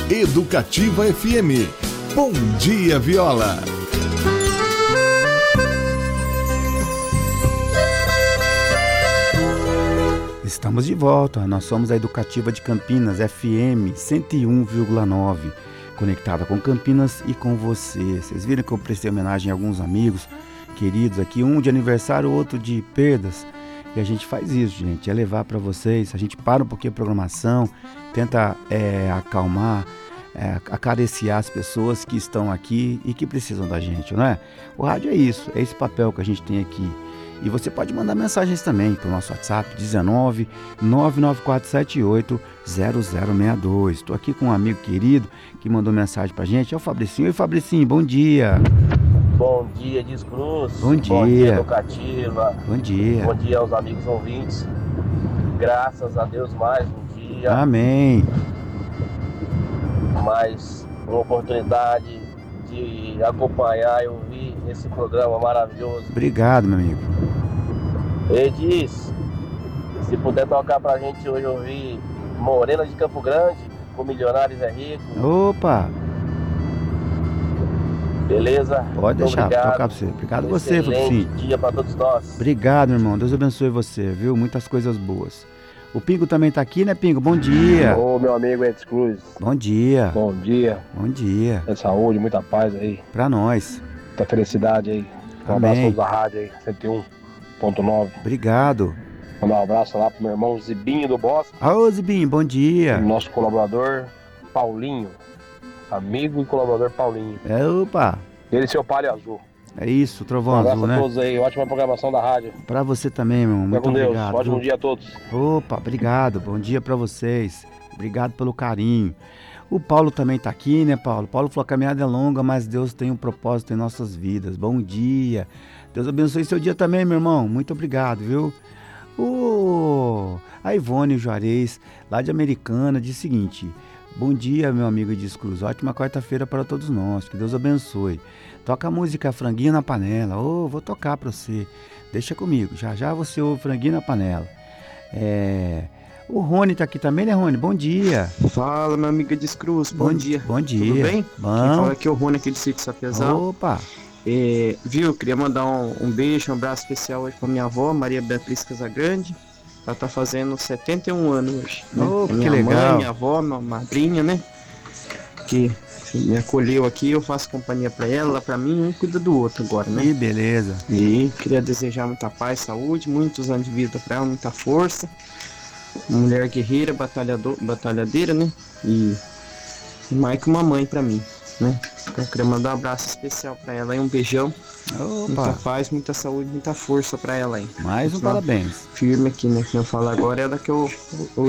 Educativa FM. Bom dia, Viola. Estamos de volta, nós somos a Educativa de Campinas, FM 101,9, conectada com Campinas e com você. Vocês viram que eu prestei homenagem a alguns amigos queridos aqui, um de aniversário, outro de perdas, e a gente faz isso, gente, é levar para vocês, a gente para um pouquinho a programação, tenta acalmar, acariciar as pessoas que estão aqui e que precisam da gente, não é? O rádio é isso, é esse papel que a gente tem aqui. E você pode mandar mensagens também para o nosso WhatsApp 19 99478 0062. Estou aqui com um amigo querido que mandou mensagem para a gente, é o Fabricinho. Oi, Fabricinho, bom dia. Bom dia, Discruz. Bom dia. Bom dia, Educativa. Bom dia. Bom dia aos amigos ouvintes. Graças a Deus, mais um dia. Amém. Mais uma oportunidade de acompanhar e ouvir esse programa maravilhoso. Obrigado, meu amigo. Edis, se puder tocar pra gente hoje ouvir Morena de Campo Grande, com Milionários é Rico. Opa! Beleza? Pode deixar, obrigado. tocar pra você. Obrigado a você, Excelente Fabricinho. dia pra todos nós. Obrigado, meu irmão. Deus abençoe você, viu? Muitas coisas boas. O Pingo também tá aqui, né, Pingo? Bom dia. Ô, meu amigo Edis Cruz. Bom dia. Bom dia. Bom dia. Muita saúde, muita paz aí. Pra nós. Muita felicidade aí. Um Amém. abraço da rádio aí, 101.9. Obrigado. Mandar um abraço lá pro meu irmão Zibinho do Bosque. Alô, Zibinho, bom dia. Nosso colaborador Paulinho. Amigo e colaborador Paulinho. Opa. Ele e seu Palio Azul. É isso, Um Trovão abraço Azul, a né? todos aí. Ótima programação da rádio. Pra você também, meu irmão. Fica Muito com Deus. obrigado. Ótimo viu? dia a todos. Opa, obrigado. Bom dia pra vocês. Obrigado pelo carinho. O Paulo também tá aqui, né, Paulo? Paulo falou: a caminhada é longa, mas Deus tem um propósito em nossas vidas. Bom dia. Deus abençoe seu dia também, meu irmão. Muito obrigado, viu? A Ivone Juarez, lá de Americana, diz o seguinte: bom dia, meu amigo Edis Cruz. Ótima quarta-feira para todos nós. Que Deus abençoe. Toca a música Franguinho na Panela. Vou tocar pra você. Deixa comigo. Já já você ouve Franguinho na Panela. O Rony tá aqui também, né, Rony? Bom dia. Fala, meu amigo Edis Cruz. Bom dia. Bom dia. Tudo bem? Bom. Quem fala aqui é o Rony aqui do Sítio Sapezal. Opa. Viu? Queria mandar um beijo, um abraço especial hoje pra minha avó, Maria Beatriz Casagrande. Ela tá fazendo 71 anos hoje. Né? Que legal. Mãe, minha avó, minha madrinha, né? Que me acolheu aqui, eu faço companhia pra ela, pra mim, um cuida do outro agora, né? Que beleza. E queria desejar muita paz, saúde, muitos anos de vida pra ela, muita força. Mulher guerreira, batalhadeira, né? E mais que uma mãe pra mim, né? Então, eu queria mandar um abraço especial pra ela aí, um beijão. Muita paz, muita saúde, muita força pra ela aí. Mais um parabéns. Firme aqui, né? Que eu falo agora é da que eu